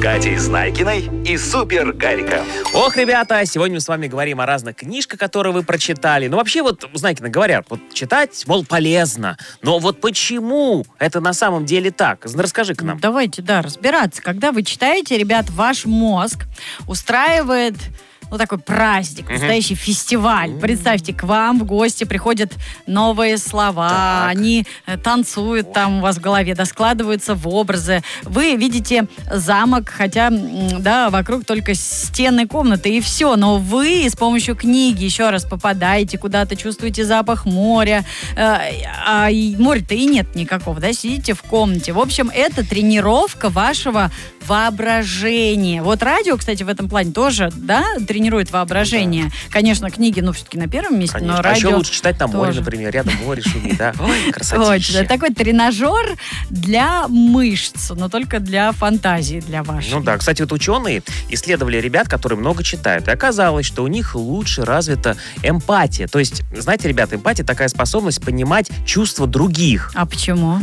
Катей Знайкиной и Супер Гариком. Ох, ребята, сегодня мы с вами говорим о разных книжках, которые вы прочитали. Ну, вообще, вот, Знайкина, говорят, вот читать, мол, полезно. Но вот почему это на самом деле так? Расскажи-ка нам. Давайте, разбираться. Когда вы читаете, ребят, ваш мозг устраивает... такой праздник, настоящий фестиваль. Представьте, к вам в гости приходят новые слова, они танцуют там у вас в голове, складываются в образы. Вы видите замок, хотя, вокруг только стены комнаты и все, но вы с помощью книги еще раз попадаете куда-то, чувствуете запах моря, а моря-то и нет никакого, сидите в комнате. В общем, это тренировка вашего воображения. Вот радио, кстати, в этом плане тоже, тренирует воображение. Конечно, книги, все-таки на первом месте, но радио... А еще лучше читать на море, тоже. Например. Рядом море шумит, Ой, красотища. Такой тренажер для мышц, но только для фантазии, для вашей. Кстати, вот ученые исследовали ребят, которые много читают, и оказалось, что у них лучше развита эмпатия. То есть, знаете, ребята, эмпатия — такая способность понимать чувства других. А почему?